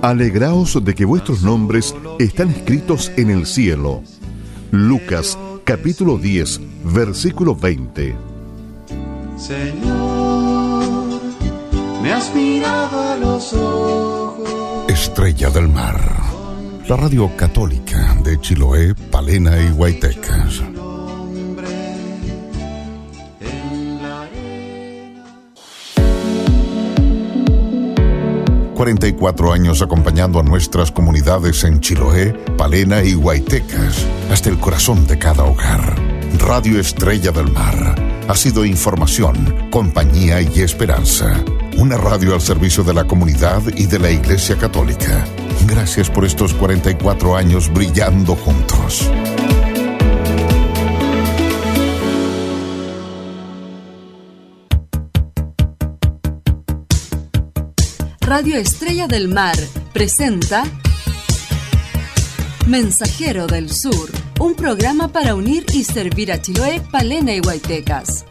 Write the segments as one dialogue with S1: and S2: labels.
S1: Alegraos de que vuestros nombres están escritos en el cielo. Lucas, capítulo 10, versículo 20.
S2: Señor, me has mirado a los ojos.
S3: Estrella del Mar, la radio católica de Chiloé, Palena y Huaytecas. 44 años acompañando a nuestras comunidades en Chiloé, Palena y Huaytecas, hasta el corazón de cada hogar. Radio Estrella del Mar ha sido información, compañía y esperanza. Una radio al servicio de la comunidad y de la Iglesia Católica. Gracias por estos 44 años brillando juntos.
S4: Radio Estrella del Mar presenta Mensajero del Sur, un programa para unir y servir a Chiloé, Palena y Huaytecas.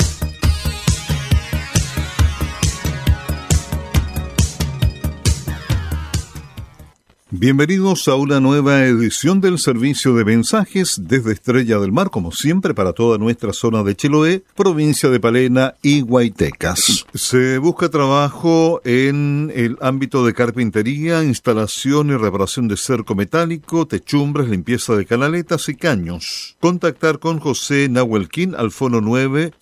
S1: Bienvenidos a una nueva edición del servicio de mensajes desde Estrella del Mar, como siempre, para toda nuestra zona de Chiloé, provincia de Palena y Huaytecas. Se busca trabajo en el ámbito de carpintería, instalación y reparación de cerco metálico, techumbres, limpieza de canaletas y caños. Contactar con José Nahuelquín al fono 9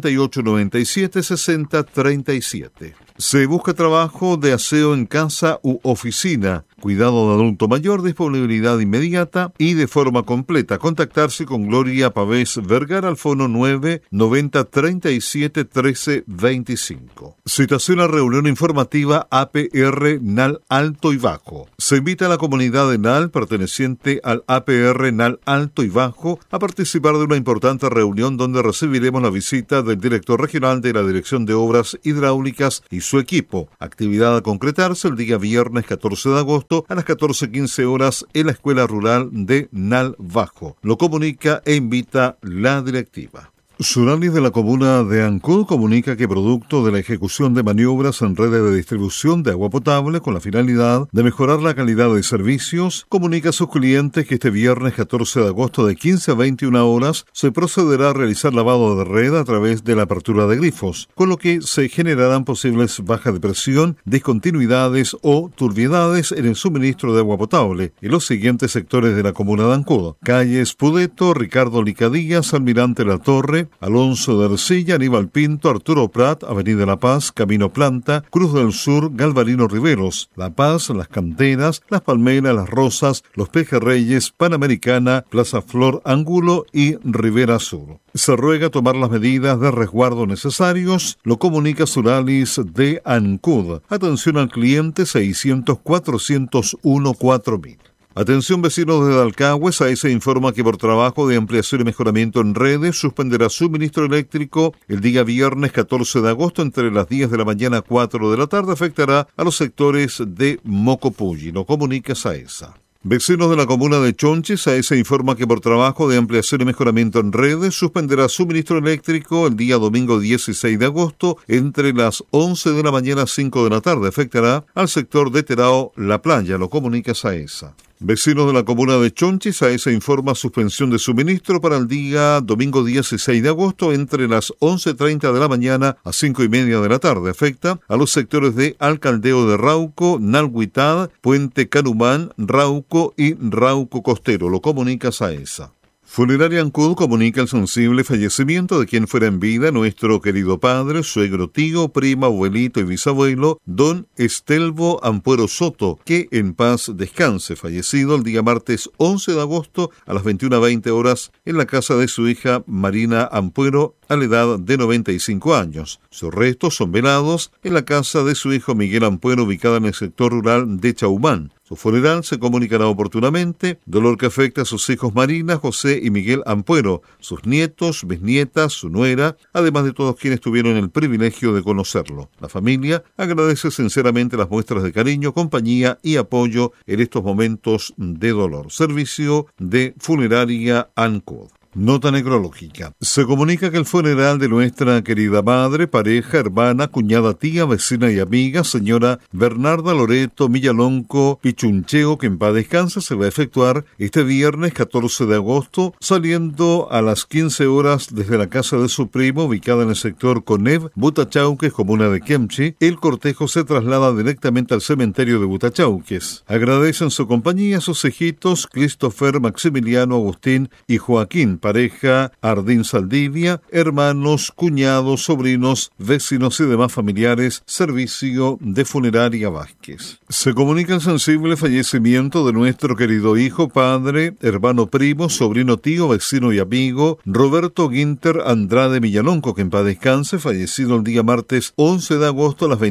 S1: 5897 6037. Se busca trabajo de aseo en casa u oficina, cuidado de adulto mayor, disponibilidad inmediata y de forma completa. Contactarse con Gloria Pavés Vergara al fono 9 90 37 13 25. Citación a reunión informativa APR NAL Alto y Bajo. Se invita a la comunidad de NAL perteneciente al APR NAL Alto y Bajo a participar de una importante reunión donde recibiremos la visita del director regional de la Dirección de Obras Hidráulicas y su equipo. Actividad a concretarse el día viernes 14 de agosto a las 14:15 horas en la Escuela Rural de NAL Bajo. Lo comunica e invita la directiva. Suralis de la comuna de Ancud comunica que producto de la ejecución de maniobras en redes de distribución de agua potable con la finalidad de mejorar la calidad de servicios, comunica a sus clientes que este viernes 14 de agosto de 15 a 21 horas se procederá a realizar lavado de red a través de la apertura de grifos, con lo que se generarán posibles bajas de presión, discontinuidades o turbiedades en el suministro de agua potable en los siguientes sectores de la comuna de Ancud: calles Pudeto, Ricardo Licadías, Almirante La Torre, Alonso de Ercilla, Aníbal Pinto, Arturo Prat, Avenida La Paz, Camino Planta, Cruz del Sur, Galvarino Riveros, La Paz, Las Canteras, Las Palmeras, Las Rosas, Los Pejerreyes, Panamericana, Plaza Flor, Angulo y Rivera Sur. Se ruega tomar las medidas de resguardo necesarios, lo comunica Suralis de Ancud. Atención al cliente 600-401-4000. Atención vecinos de Dalcahue, SAESA informa que por trabajo de ampliación y mejoramiento en redes suspenderá suministro eléctrico el día viernes 14 de agosto entre las 10 de la mañana a 4 de la tarde. Afectará a los sectores de Mocopulli, lo comunica SAESA. Vecinos de la comuna de Chonchi, SAESA informa que por trabajo de ampliación y mejoramiento en redes suspenderá suministro eléctrico el día domingo 16 de agosto entre las 11 de la mañana a 5 de la tarde. Afectará al sector de Terao, La Playa, lo comunica SAESA. Vecinos de la comuna de Chonchi, SAESA informa suspensión de suministro para el día domingo 16 de agosto entre las 11:30 de la mañana a 5:30 de la tarde. Afecta a los sectores de Alcaldeo de Rauco, Nalhuitad, Puente Canumán, Rauco y Rauco Costero, lo comunica SAESA. Funeraria Ancud comunica el sensible fallecimiento de quien fuera en vida nuestro querido padre, suegro, tío, prima, abuelito y bisabuelo, don Estelvo Ampuero Soto, que en paz descanse, fallecido el día martes 11 de agosto a las 21:20 horas en la casa de su hija Marina Ampuero, a la edad de 95 años. Sus restos son velados en la casa de su hijo Miguel Ampuero, ubicada en el sector rural de Chaumán. Su funeral se comunicará oportunamente, dolor que afecta a sus hijos Marina, José y Miguel Ampuero, sus nietos, bisnietas, su nuera, además de todos quienes tuvieron el privilegio de conocerlo. La familia agradece sinceramente las muestras de cariño, compañía y apoyo en estos momentos de dolor. Servicio de Funeraria Ancud. Nota necrológica. Se comunica que el funeral de nuestra querida madre, pareja, hermana, cuñada, tía, vecina y amiga, señora Bernarda Loreto Millalonco Pichuncheo, que en paz descanse, se va a efectuar este viernes 14 de agosto, saliendo a las 15 horas desde la casa de su primo, ubicada en el sector Conev, Butachauques, comuna de Kemchi. El cortejo se traslada directamente al cementerio de Butachauques. Agradecen su compañía a sus hijitos Christopher, Maximiliano, Agustín y Joaquín, pareja Ardín Saldivia, hermanos, cuñados, sobrinos, vecinos y demás familiares, servicio de funeraria Vázquez. Se comunica el sensible fallecimiento de nuestro querido hijo, padre, hermano, primo, sobrino, tío, vecino y amigo, Roberto Guinter Andrade Millalonco, que en paz descanse, fallecido el día martes 11 de agosto a las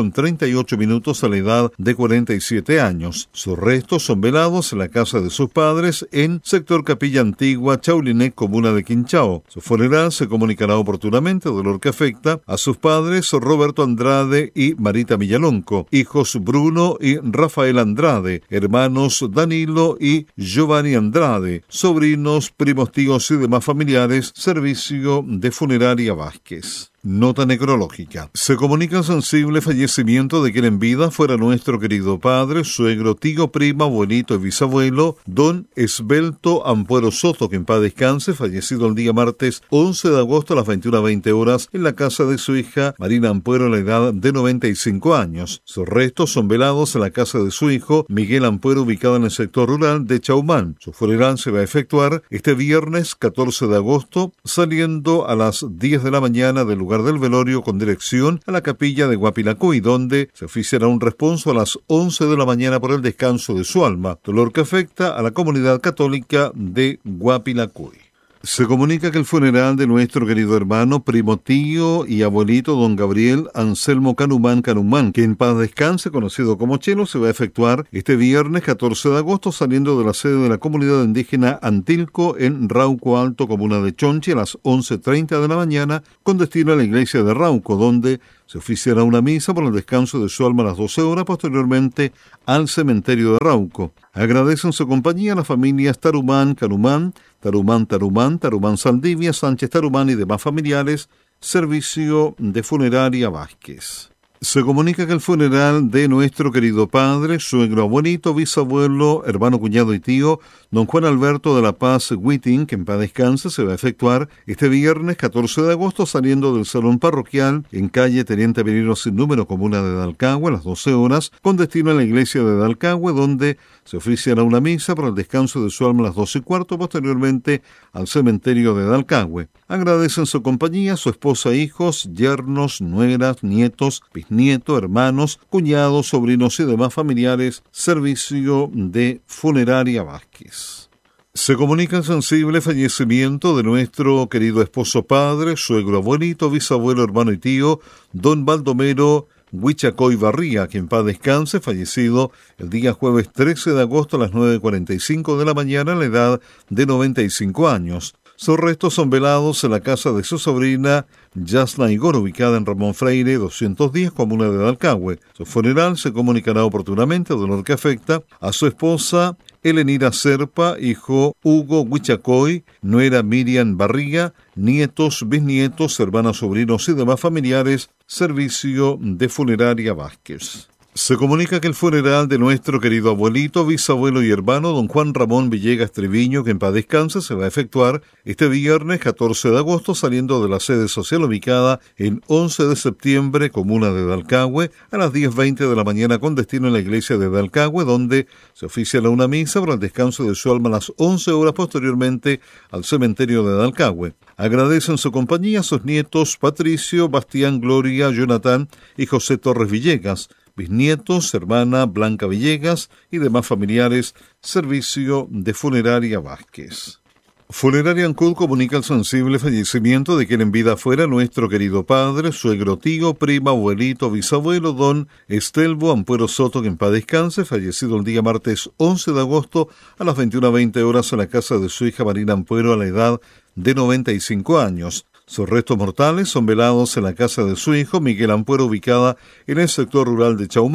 S1: 23:38 a la edad de 47 años. Sus restos son velados en la casa de sus padres en sector Capilla Antigua, Chauliné, comuna de Quinchao. Su funeral se comunicará oportunamente, dolor que afecta a sus padres Roberto Andrade y Marita Millalonco, hijos Bruno y Rafael Andrade, hermanos Danilo y Giovanni Andrade, sobrinos, primos, tíos y demás familiares, servicio de funeraria Vázquez. Nota necrológica. Se comunica el sensible fallecimiento de quien en vida fuera nuestro querido padre, suegro, tío, prima, abuelito y bisabuelo, don Esbelto Ampuero Soto, que en paz descanse, fallecido el día martes 11 de agosto a las 21:20 en la casa de su hija Marina Ampuero a la edad de 95 años. Sus restos son velados en la casa de su hijo Miguel Ampuero, ubicada en el sector rural de Chaumán. Su funeral se va a efectuar este viernes 14 de agosto, saliendo a las 10 de la mañana del lugar del velorio con dirección a la capilla de Guapilacuy, donde se oficiará un responso a las 11 de la mañana por el descanso de su alma, dolor que afecta a la comunidad católica de Guapilacuy. Se comunica que el funeral de nuestro querido hermano, primo, tío y abuelito don Gabriel Anselmo Canumán, que en paz descanse, conocido como Chelo, se va a efectuar este viernes 14 de agosto saliendo de la sede de la comunidad indígena Antilco en Rauco Alto, comuna de Chonchi, a las 11:30 de la mañana, con destino a la iglesia de Rauco, donde se oficiará una misa por el descanso de su alma a las 12 horas, posteriormente al cementerio de Rauco. Agradecen su compañía a las familias Tarumán, Canumán, Tarumán Saldivia, Sánchez Tarumán y demás familiares, servicio de funeraria Vázquez. Se comunica que el funeral de nuestro querido padre, suegro, abuelito, bisabuelo, hermano, cuñado y tío, don Juan Alberto de la Paz Whiting, que en paz descanse, se va a efectuar este viernes 14 de agosto saliendo del salón parroquial en calle Teniente Avenida sin número, comuna de Dalcagüe, a las 12 horas, con destino a la iglesia de Dalcagüe, donde se oficiará una misa para el descanso de su alma a las 12:15, posteriormente al cementerio de Dalcagüe. Agradecen su compañía su esposa, hijos, yernos, nueras, nietos, bisnietos, hermanos, cuñados, sobrinos y demás familiares, servicio de funeraria Vázquez. Se comunica el sensible fallecimiento de nuestro querido esposo, padre, suegro, abuelito, bisabuelo, hermano y tío, don Baldomero Huichacoy Barría, que en paz descanse, fallecido el día jueves 13 de agosto a las 9:45 de la mañana a la edad de 95 años. Sus restos son velados en la casa de su sobrina Yasna Igor, ubicada en Ramón Freire 210, comuna de Dalcagüe. Su funeral se comunicará oportunamente, dolor que afecta a su esposa Elenira Serpa, hijo Hugo Huichacoy, nuera Miriam Barriga, nietos, bisnietos, hermanos, sobrinos y demás familiares, servicio de funeraria Vázquez. Se comunica que el funeral de nuestro querido abuelito, bisabuelo y hermano, don Juan Ramón Villegas Treviño, que en paz descanse, se va a efectuar este viernes 14 de agosto saliendo de la sede social ubicada en 11 de septiembre, comuna de Dalcagüe, a las 10:20 de la mañana con destino en la iglesia de Dalcagüe, donde se oficiará una misa para el descanso de su alma a las 11 horas, posteriormente al cementerio de Dalcagüe. Agradecen su compañía a sus nietos Patricio, Bastián, Gloria, Jonathan y José Torres Villegas, bisnietos, hermana Blanca Villegas y demás familiares, servicio de funeraria Vázquez. Funeraria Ancud comunica el sensible fallecimiento de quien en vida fuera nuestro querido padre, suegro, tío, prima, abuelito, bisabuelo, don Estelvo Ampuero Soto, que en paz descanse, fallecido el día martes 11 de agosto a las 21:20 en la casa de su hija Marina Ampuero a la edad de 95 años. Sus restos mortales son velados en la casa de su hijo Miguel Ampuero, ubicada en el sector rural de Chaumán.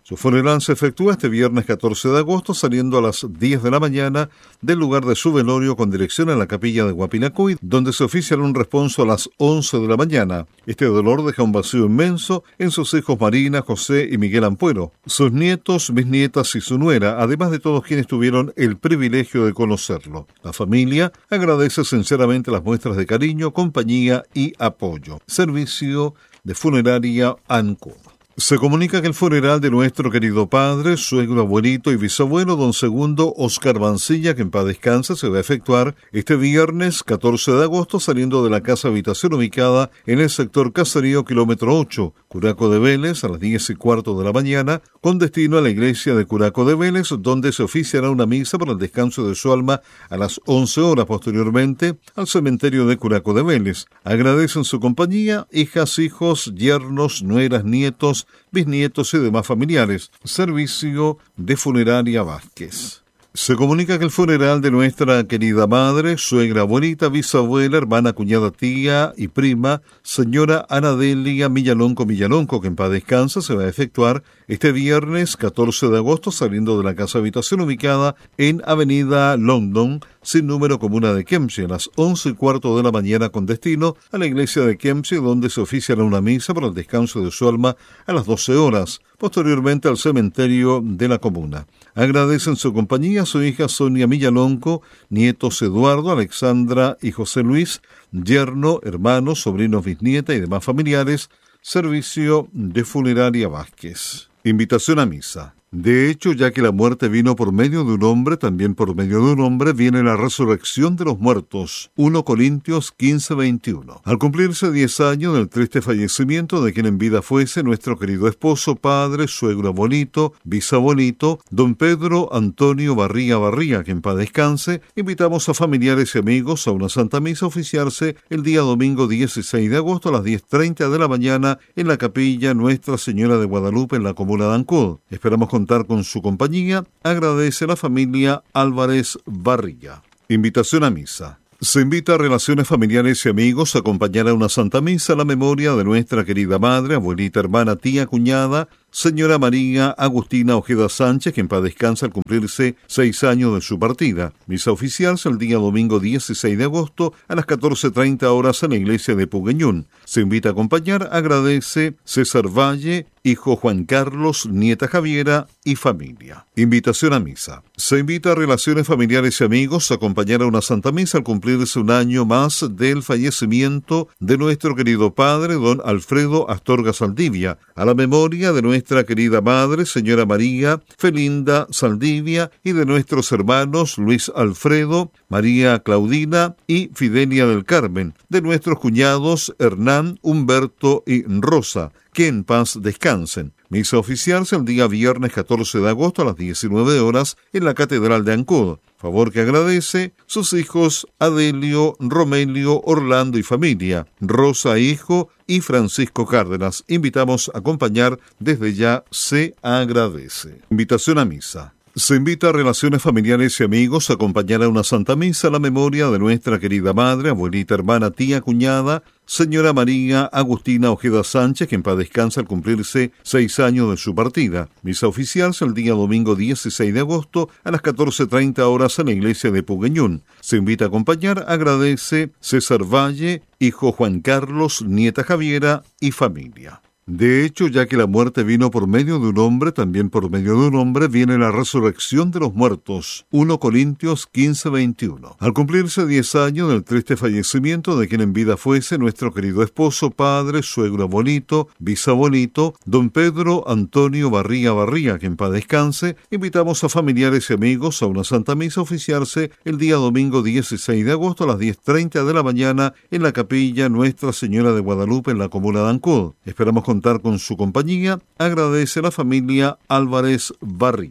S1: Su funeral se efectúa este viernes 14 de agosto, saliendo a las 10 de la mañana del lugar de su velorio con dirección a la capilla de Guapinacuy, donde se oficiará un responso a las 11 de la mañana. Este dolor deja un vacío inmenso en sus hijos Marina, José y Miguel Ampuero, sus nietos, bisnietas y su nuera, además de todos quienes tuvieron el privilegio de conocerlo. La familia agradece sinceramente las muestras de cariño, compañía y apoyo. Servicio de Funeraria ANCO. Se comunica que el funeral de nuestro querido padre, suegro, abuelito y bisabuelo, don Segundo Oscar Mancilla, que en paz descanse, se va a efectuar este viernes 14 de agosto saliendo de la casa habitación ubicada en el sector Caserío, kilómetro 8, Curaco de Vélez, a las 10:15 de la mañana, con destino a la iglesia de Curaco de Vélez, donde se oficiará una misa por el descanso de su alma a las 11 horas, posteriormente al cementerio de Curaco de Vélez. Agradecen su compañía hijas, hijos, yernos, nueras, nietos, bisnietos y demás familiares. Servicio de Funeraria Vázquez. Se comunica que el funeral de nuestra querida madre, suegra, abuelita, bisabuela, hermana, cuñada, tía y prima, señora Anadelia Millalonco, que en paz descansa, se va a efectuar este viernes 14 de agosto saliendo de la casa habitación ubicada en Avenida London, sin número, comuna de Kempsey, a las 11:15 de la mañana, con destino a la iglesia de Kempsey, donde se oficiará una misa para el descanso de su alma a las 12 horas, posteriormente al cementerio de la comuna. Agradecen su compañía a su hija Sonia Millalonco, nietos Eduardo, Alexandra y José Luis, yerno, hermanos, sobrinos, bisnieta y demás familiares. Servicio de Funeraria Vázquez. Invitación a misa. De hecho, ya que la muerte vino por medio de un hombre, también por medio de un hombre viene la resurrección de los muertos. 1 Corintios 15:21. Al cumplirse 10 años del triste fallecimiento de quien en vida fuese nuestro querido esposo, padre, suegro, abuelito, bisabuelito, don Pedro Antonio Barría, que en paz descanse, invitamos a familiares y amigos a una Santa Misa a oficiarse el día domingo 16 de agosto a las 10:30 de la mañana en la capilla Nuestra Señora de Guadalupe en la comuna de Ancud. Esperamos contar con su compañía. Agradece la familia Álvarez Barriga. Invitación a misa. Se invita a relaciones familiares y amigos a acompañar a una Santa Misa a la memoria de nuestra querida madre, abuelita, hermana, tía, cuñada, señora María Agustina Ojeda Sánchez, que en paz descansa al cumplirse 6 años de su partida. Misa oficial el día domingo 16 de agosto a las 14:30 horas en la iglesia de Pugueñún. Se invita a acompañar, agradece César Valle, hijo Juan Carlos, nieta Javiera y familia. Invitación a misa. Se invita a relaciones familiares y amigos a acompañar a una Santa Misa al cumplirse un año más del fallecimiento de nuestro querido padre, don Alfredo Astorga Saldivia, a la memoria de nuestra querida madre, señora María Felinda Saldivia, y de nuestros hermanos Luis Alfredo, María Claudina y Fidelia del Carmen, de nuestros cuñados Hernán, Humberto y Rosa, que en paz descansen. Misa oficial el día viernes 14 de agosto a las 19 horas en la Catedral de Ancud. Favor que agradece sus hijos Adelio, Romelio, Orlando y familia, Rosa, hijo, y Francisco Cárdenas. Invitamos a acompañar, desde ya se agradece. Invitación a misa. Se invita a relaciones familiares y amigos a acompañar a una Santa Misa a la memoria de nuestra querida madre, abuelita, hermana, tía, cuñada, señora María Agustina Ojeda Sánchez, que en paz descansa al cumplirse 6 años de su partida. Misa oficial el día domingo 16 de agosto a las 14:30 horas en la iglesia de Pugueñún. Se invita a acompañar, agradece César Valle, hijo Juan Carlos, nieta Javiera y familia. De hecho, ya que la muerte vino por medio de un hombre, también por medio de un hombre viene la resurrección de los muertos. 1 Corintios 15:21. Al cumplirse 10 años del triste fallecimiento de quien en vida fuese nuestro querido esposo, padre, suegro, abuelito, bisabuelito, don Pedro Antonio Barría, que en paz descanse, invitamos a familiares y amigos a una Santa Misa a oficiarse el día domingo 16 de agosto a las 10:30 de la mañana en la capilla Nuestra Señora de Guadalupe en la comuna de Ancud. Esperamos contar con su compañía. Agradece la familia Álvarez Barriga.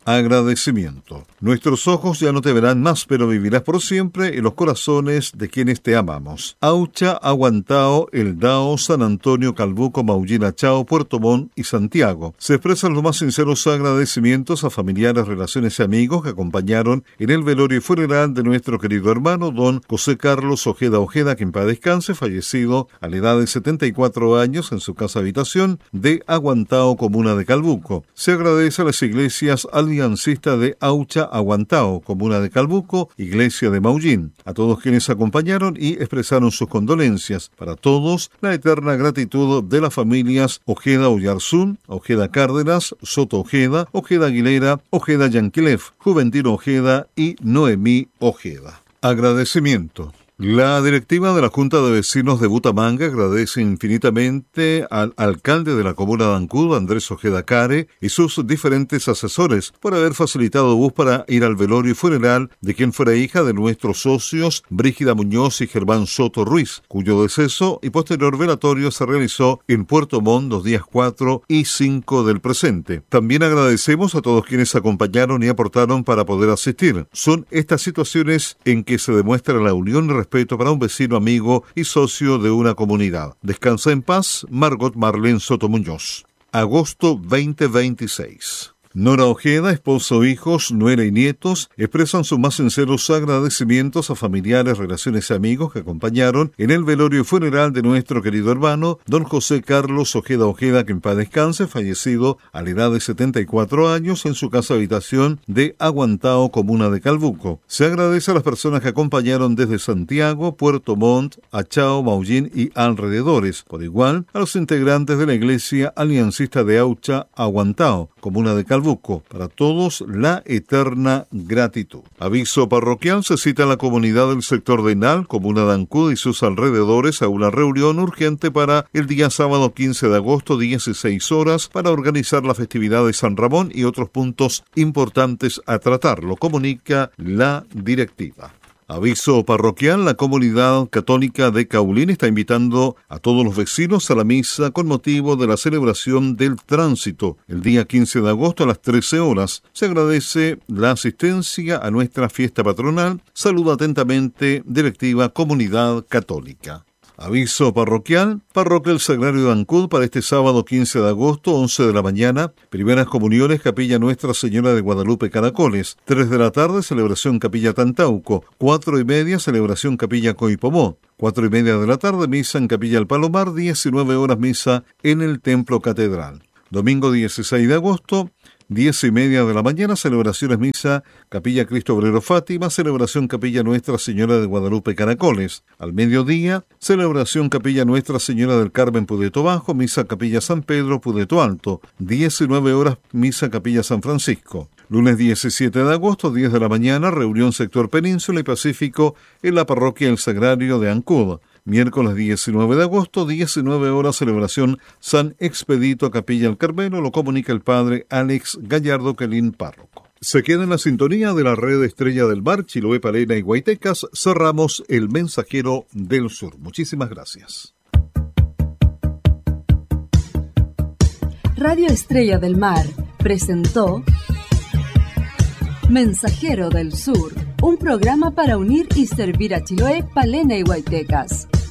S1: agradecimiento. Nuestros ojos ya no te verán más, pero vivirás por siempre en los corazones de quienes te amamos. Aucha, Aguantao, El Dao, San Antonio, Calbuco, Maullín, Achao, Puerto Montt y Santiago. Se expresan los más sinceros agradecimientos a familiares, relaciones y amigos que acompañaron en el velorio y funeral de nuestro querido hermano don José Carlos Ojeda, que en paz descanse, fallecido a la edad de 74 años en su casa habitación de Aguantao, comuna de Calbuco. Se agradece a las iglesias aliancistas de Aucha, Aguantao, comuna de Calbuco, iglesia de Maullín, a todos quienes acompañaron y expresaron sus condolencias. Para todos, la eterna gratitud de las familias Ojeda Oyarzún, Ojeda Cárdenas, Soto Ojeda, Ojeda Aguilera, Ojeda Yanquilef, Juventino Ojeda y Noemí Ojeda. Agradecimiento. La directiva de la Junta de Vecinos de Butamanga agradece infinitamente al alcalde de la comuna de Ancud, Andrés Ojeda Care, y sus diferentes asesores por haber facilitado bus para ir al velorio y funeral de quien fuera hija de nuestros socios Brígida Muñoz y Germán Soto Ruiz, cuyo deceso y posterior velatorio se realizó en Puerto Montt los días 4 y 5 del presente. También agradecemos a todos quienes acompañaron y aportaron para poder asistir. Son estas situaciones en que se demuestra la unión y respeto para un vecino, amigo y socio de una comunidad. Descansa en paz, Margot Marlene Soto Muñoz. Agosto 2026. Nora Ojeda, esposo, hijos, nuera y nietos expresan sus más sinceros agradecimientos a familiares, relaciones y amigos que acompañaron en el velorio y funeral de nuestro querido hermano, don José Carlos Ojeda, que en paz descanse, fallecido a la edad de 74 años en su casa habitación de Aguantao, comuna de Calbuco. Se agradece a las personas que acompañaron desde Santiago, Puerto Montt, Achao, Maullín y alrededores. Por igual, a los integrantes de la iglesia aliancista de Aucha, Aguantao, comuna de Calbuco. Para todos, la eterna gratitud. Aviso parroquial: se cita a la comunidad del sector de Enal, comuna de Ancud y sus alrededores a una reunión urgente para el día sábado 15 de agosto, 16 horas, para organizar la festividad de San Ramón y otros puntos importantes a tratar. Lo comunica la directiva. Aviso parroquial: la comunidad católica de Caulín está invitando a todos los vecinos a la misa con motivo de la celebración del tránsito el día 15 de agosto a las 13 horas. Se agradece la asistencia a nuestra fiesta patronal. Saluda atentamente, directiva Comunidad Católica. Aviso parroquial: Parroquia El Sagrario de Ancud para este sábado 15 de agosto, 11 de la mañana, primeras comuniones, Capilla Nuestra Señora de Guadalupe Caracoles, 3 de la tarde, celebración Capilla Tantauco, 4:30, celebración Capilla Coipomó, 4:30 de la tarde, misa en Capilla El Palomar, 19 horas, misa en el Templo Catedral. Domingo 16 de agosto, 10:30 de la mañana, celebraciones misa Capilla Cristo Obrero Fátima, celebración Capilla Nuestra Señora de Guadalupe Caracoles. Al mediodía, celebración Capilla Nuestra Señora del Carmen Pudeto Bajo, misa Capilla San Pedro Pudeto Alto, 19 horas, misa Capilla San Francisco. Lunes 17 de agosto, 10 de la mañana, reunión sector Península y Pacífico en la parroquia El Sagrario de Ancud. Miércoles 19 de agosto, 19 horas, celebración San Expedito Capilla El Carmelo, lo comunica el padre Alex Gallardo Quelín, párroco. Se queda en la sintonía de la red Estrella del Mar, Chiloé, Palena y Guaytecas. Cerramos El Mensajero del Sur. Muchísimas gracias.
S4: Radio Estrella del Mar presentó Mensajero del Sur, un programa para unir y servir a Chiloé, Palena y Guaytecas.